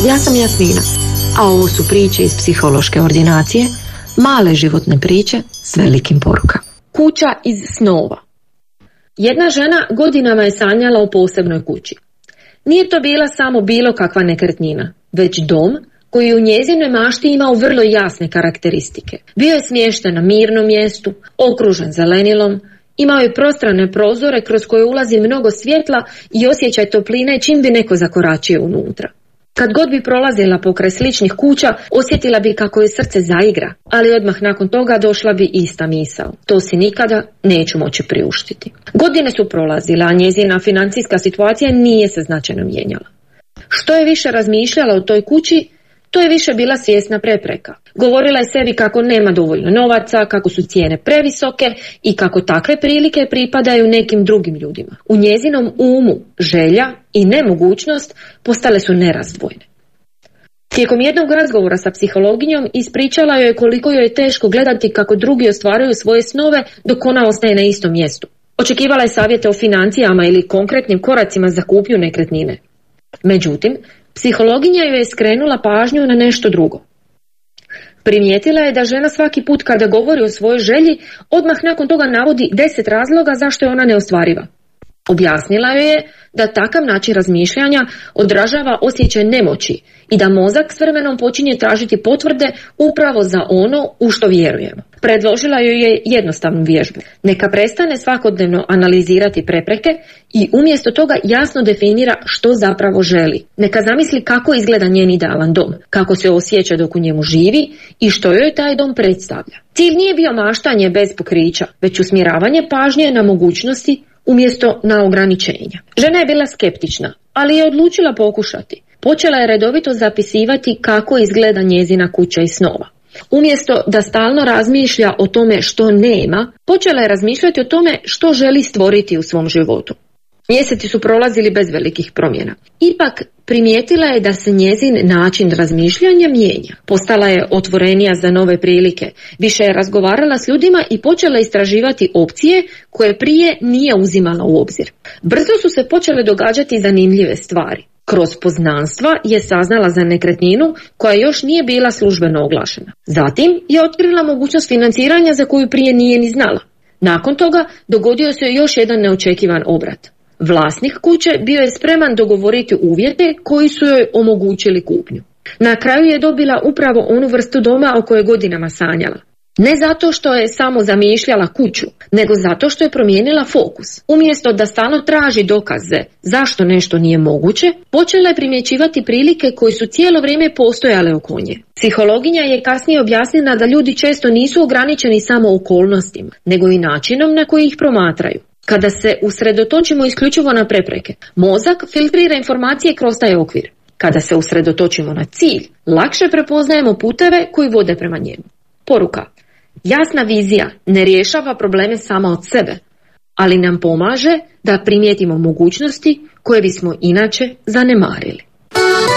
Ja sam Jasmina, a ovo su priče iz psihološke ordinacije, male životne priče s velikim porukama. Kuća iz snova. Jedna žena godinama je sanjala o posebnoj kući. Nije to bila samo bilo kakva nekretnina, već dom koji je u njezinoj mašti imao vrlo jasne karakteristike. Bio je smješten na mirnom mjestu, okružen zelenilom, imao je prostrane prozore kroz koje ulazi mnogo svjetla i osjećaj topline čim bi neko zakoračio unutra. Kad god bi prolazila pokraj sličnih kuća, osjetila bi kako je srce zaigra, ali odmah nakon toga došla bi ista misao. To si nikada neću moći priuštiti. Godine su prolazile, a njezina financijska situacija nije se značajno mijenjala. Što je više razmišljala o toj kući, to je više bila svjesna prepreka. Govorila je sebi kako nema dovoljno novaca, kako su cijene previsoke i kako takve prilike pripadaju nekim drugim ljudima. U njezinom umu želja i nemogućnost postale su nerazdvojne. Tijekom jednog razgovora sa psihologinjom ispričala joj koliko joj je teško gledati kako drugi ostvaruju svoje snove dok ona ostaje na istom mjestu. Očekivala je savjete o financijama ili konkretnim koracima za kupnju nekretnine. Međutim, psihologinja joj je skrenula pažnju na nešto drugo. Primijetila je da žena svaki put kada govori o svojoj želji, odmah nakon toga navodi 10 razloga zašto je ona neostvariva. Objasnila joj je da takav način razmišljanja odražava osjećaj nemoći i da mozak s vremenom počinje tražiti potvrde upravo za ono u što vjerujemo. Predložila joj je jednostavnu vježbu. Neka prestane svakodnevno analizirati prepreke i umjesto toga jasno definira što zapravo želi. Neka zamisli kako izgleda njen idealan dom, kako se osjeća dok u njemu živi i što joj taj dom predstavlja. Cilj nije bio maštanje bez pokrića, već usmjeravanje pažnje na mogućnosti umjesto na ograničenja. Žena je bila skeptična, ali je odlučila pokušati. Počela je redovito zapisivati kako izgleda njezina kuća iz snova. Umjesto da stalno razmišlja o tome što nema, počela je razmišljati o tome što želi stvoriti u svom životu. Mjeseci su prolazili bez velikih promjena. Ipak primijetila je da se njezin način razmišljanja mijenja. Postala je otvorenija za nove prilike, više je razgovarala s ljudima i počela istraživati opcije koje prije nije uzimala u obzir. Brzo su se počele događati zanimljive stvari. Kroz poznanstva je saznala za nekretninu koja još nije bila službeno oglašena. Zatim je otkrila mogućnost financiranja za koju prije nije ni znala. Nakon toga dogodio se još jedan neočekivan obrat. Vlasnik kuće bio je spreman dogovoriti uvjete koji su joj omogućili kupnju. Na kraju je dobila upravo onu vrstu doma o kojoj godinama sanjala. Ne zato što je samo zamišljala kuću, nego zato što je promijenila fokus. Umjesto da stalno traži dokaze zašto nešto nije moguće, počela je primjećivati prilike koje su cijelo vrijeme postojale oko nje. Psihologinja je kasnije objasnila da ljudi često nisu ograničeni samo okolnostima, nego i načinom na koji ih promatraju. Kada se usredotočimo isključivo na prepreke, mozak filtrira informacije kroz taj okvir. Kada se usredotočimo na cilj, lakše prepoznajemo puteve koji vode prema njemu. Poruka. Jasna vizija ne rješava probleme sama od sebe, ali nam pomaže da primijetimo mogućnosti koje bismo inače zanemarili.